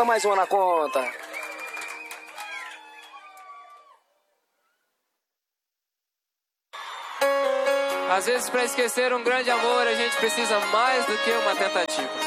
mais uma na conta. Às vezes, para esquecer um grande amor, a gente precisa mais do que uma tentativa.